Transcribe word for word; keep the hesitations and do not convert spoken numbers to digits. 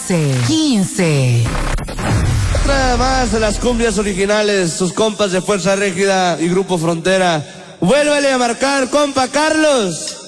doce, quince. Otra más de las cumbias originales, sus compas de Fuerza Régida y Grupo Frontera. Vuélvele a marcar, compa Carlos.